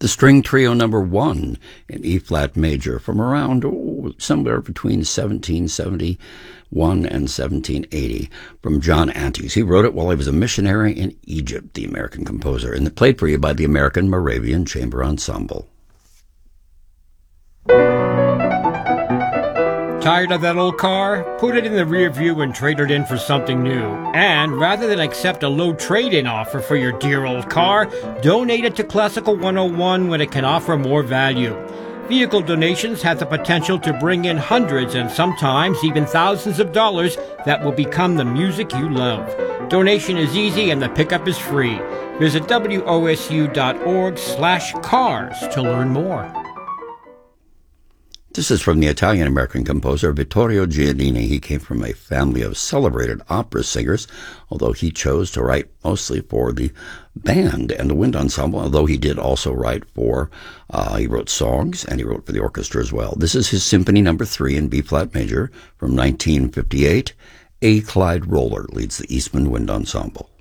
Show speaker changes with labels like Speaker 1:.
Speaker 1: The String Trio number 1 in E-flat major from around somewhere between 1771 and 1780 from John Antes. He wrote it while he was a missionary in Egypt, the American composer, and played for you by the American Moravian Chamber Ensemble.
Speaker 2: Tired of that old car? Put it in the rear view and trade it in for something new. And rather than accept a low trade-in offer for your dear old car, donate it to Classical 101 when it can offer more value. Vehicle donations have the potential to bring in hundreds and sometimes even thousands of dollars that will become the music you love. Donation is easy and the pickup is free. Visit wosu.org/cars to learn more.
Speaker 1: This is from the Italian-American composer Vittorio Giannini. He came from a family of celebrated opera singers, although he chose to write mostly for the band and the wind ensemble, although he did also write for, he wrote songs and he wrote for the orchestra as well. This is his Symphony number 3 in B-flat major from 1958. A. Clyde Roller leads the Eastman Wind Ensemble.